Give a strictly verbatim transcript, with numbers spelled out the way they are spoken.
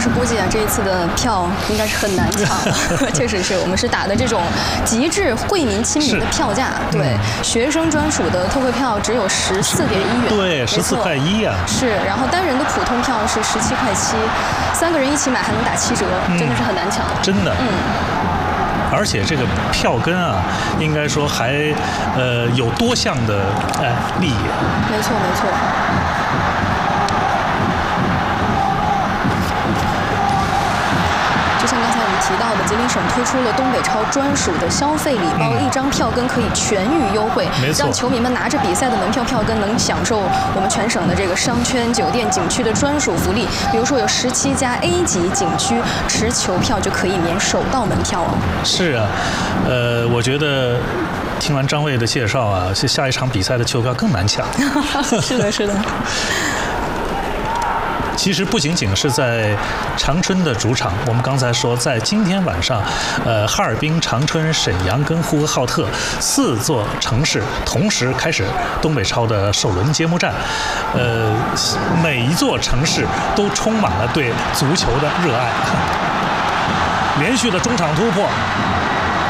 是估计啊，这一次的票应该是很难抢，确实是我们是打的这种极致惠民亲民的票价，对，嗯、学生专属的特惠票只有十四点一元， 对，十四块一啊， 是，然后单人的普通票是十七块七，三个人一起买还能打七折，嗯、真的是很难抢， 真的， 嗯。 而且这个票根啊，应该说还呃有多项的哎利益。 没错，没错。就像刚才我们提到的，吉林省推出了东北超专属的消费礼包，嗯、一张票根可以全域优惠，让球迷们拿着比赛的门票票根能享受我们全省的这个商圈、酒店、景区的专属福利。比如说有十七家 A 级景区持球票就可以免首道门票哦。 是啊，呃，我觉得听完张卫的介绍啊，是下一场比赛的球票更难抢。 是的，是的。 其实不仅仅是在长春的主场，我们刚才说，在今天晚上，呃，哈尔滨、长春、沈阳跟呼和浩特四座城市同时开始东北超的首轮揭幕战，呃，每一座城市都充满了对足球的热爱。连续的中场突破，